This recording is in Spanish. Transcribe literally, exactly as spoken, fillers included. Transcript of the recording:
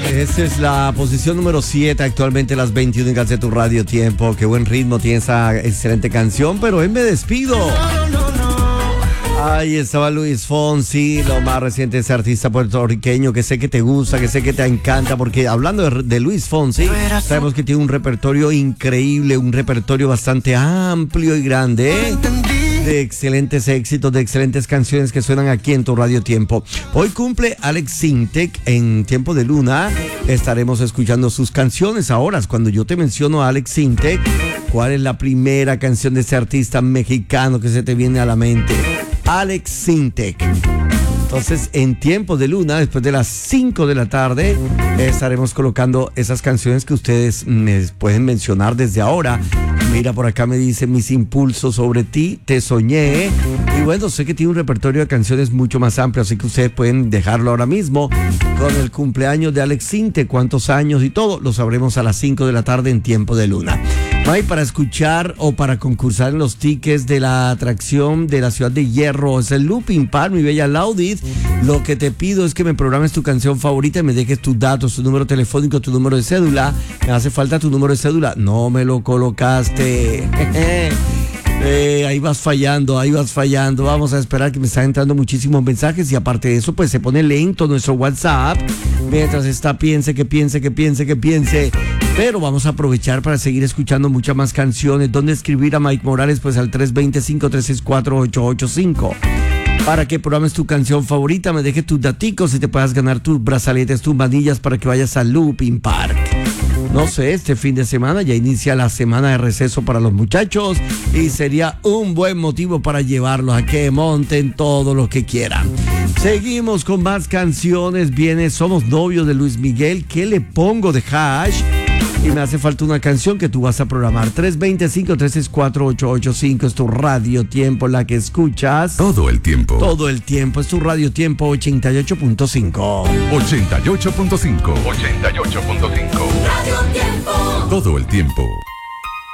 Esa es la posición número siete actualmente, las veintiuna en de tu Radio Tiempo. Qué buen ritmo tiene esa excelente canción, pero hoy me despido. Ahí estaba Luis Fonsi, lo más reciente de ese artista puertorriqueño que sé que te gusta, que sé que te encanta, porque hablando de, de Luis Fonsi, sabemos que tiene un repertorio increíble, un repertorio bastante amplio y grande, ¿eh? De excelentes éxitos, de excelentes canciones que suenan aquí en tu Radio Tiempo. Hoy cumple Alex Sintek en Tiempo de Luna. Estaremos escuchando sus canciones. Ahora, cuando yo te menciono a Alex Sintek, ¿cuál es la primera canción de ese artista mexicano que se te viene a la mente? Alex Sintek. Entonces, en Tiempo de Luna, después de las cinco de la tarde, estaremos colocando esas canciones que ustedes me pueden mencionar desde ahora. Mira, por acá me dice Mis impulsos sobre ti, te soñé. Y bueno, sé que tiene un repertorio de canciones mucho más amplio, así que ustedes pueden dejarlo ahora mismo con el cumpleaños de Alex Sintek, cuántos años y todo, lo sabremos a las cinco de la tarde en Tiempo de Luna. No hay para escuchar o para concursar en los tickets de la atracción de la Ciudad de Hierro. Es el Looping Park, mi bella Laudit. Lo que te pido es que me programes tu canción favorita y me dejes tus datos, tu número telefónico, tu número de cédula. Me hace falta tu número de cédula. No me lo colocaste. Eh, ahí vas fallando, ahí vas fallando. Vamos a esperar, que me están entrando muchísimos mensajes y aparte de eso, pues se pone lento nuestro WhatsApp mientras está piense, que piense, que piense, que piense. Pero vamos a aprovechar para seguir escuchando muchas más canciones. ¿Dónde escribir a Mike Morales? Pues al tres dos cero, cinco tres seis cuatro, ocho ocho cinco. Para que programes tu canción favorita, me dejes tus daticos y te puedas ganar tus brazaletes, tus manillas para que vayas al Looping Park. No sé, este fin de semana ya inicia la semana de receso para los muchachos y sería un buen motivo para llevarlos a que monten todo lo que quieran. Seguimos con más canciones. Viene Somos Novios de Luis Miguel. ¿Qué le pongo de hash? Y me hace falta una canción que tú vas a programar. tres dos cero, cinco tres seis cuatro, ocho ocho cinco es tu Radio Tiempo, la que escuchas todo el tiempo. Todo el tiempo. Es tu Radio Tiempo ochenta y ocho punto cinco. ochenta y ocho punto cinco. ochenta y ocho punto cinco. Radio Tiempo. Todo el tiempo.